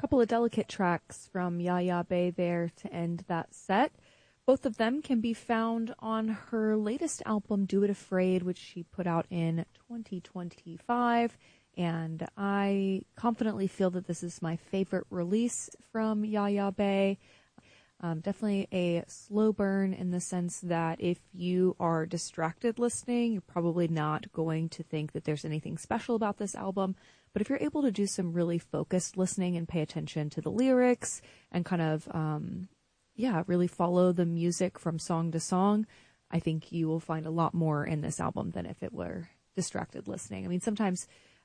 couple of delicate tracks from Yaya Bay there to end that set. Both of them can be found on her latest album, Do It Afraid, which she put out in 2025. And I confidently feel that this is my favorite release from Yaya Bay. Definitely a slow burn in the sense that if you are distracted listening, you're probably not going to think that there's anything special about this album. But if you're able to do some really focused listening and pay attention to the lyrics and kind of, really follow the music from song to song, I think you will find a lot more in this album than if it were distracted listening. I mean, sometimes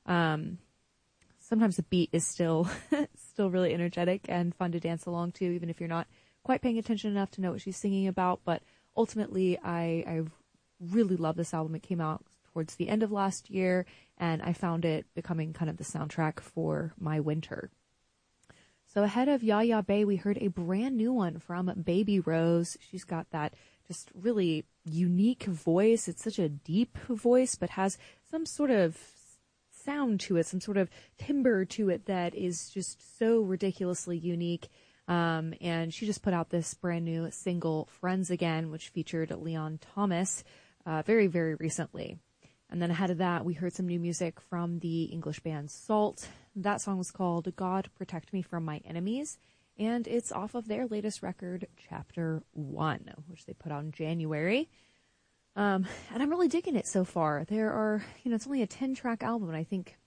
the beat is still really energetic and fun to dance along to, even if you're not quite paying attention enough to know what she's singing about. But ultimately, I really love this album. It came out towards the end of last year, and I found it becoming kind of the soundtrack for my winter. So ahead of Yaya Bay, we heard a brand new one from Baby Rose. She's got that just really unique voice. It's such a deep voice, but has some sort of sound to it, some sort of timbre to it that is just so ridiculously unique. And she just put out this brand new single, Friends Again, which featured Leon Thomas very, very recently. And then ahead of that, we heard some new music from the English band Salt. That song was called God Protect Me From My Enemies, and it's off of their latest record, Chapter 1, which they put out in January. And I'm really digging it so far. There are, it's only a 10-track album, and I think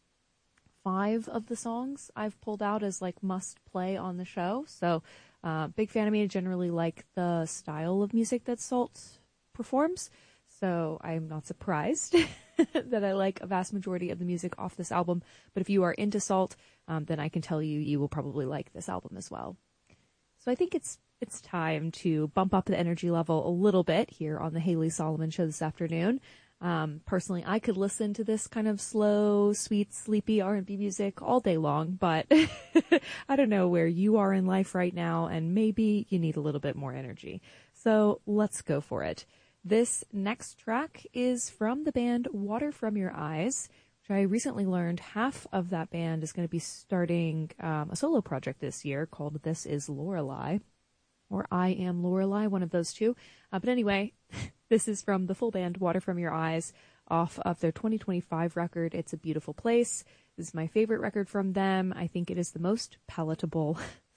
5 of the songs I've pulled out as like must play on the show. So, big fan of me. I generally like the style of music that Salt performs. So I'm not surprised that I like a vast majority of the music off this album. But if you are into Salt, then I can tell you will probably like this album as well. So I think it's time to bump up the energy level a little bit here on the Haley Solomon Show this afternoon. Personally, I could listen to this kind of slow, sweet, sleepy R&B music all day long, but I don't know where you are in life right now, and maybe you need a little bit more energy. So let's go for it. This next track is from the band Water From Your Eyes, which I recently learned half of that band is going to be starting a solo project this year called This Is Lorelei, or I Am Lorelei, one of those two. But anyway, this is from the full band Water From Your Eyes off of their 2025 record, It's a Beautiful Place. This is my favorite record from them. I think it is the most palatable.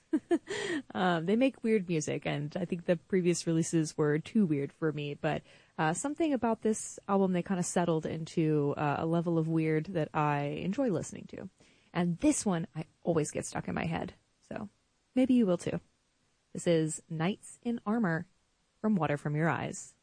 They make weird music, and I think the previous releases were too weird for me, but something about this album, they kind of settled into a level of weird that I enjoy listening to. And this one, I always get stuck in my head, so maybe you will too. This is Knights in Armor from Water From Your Eyes.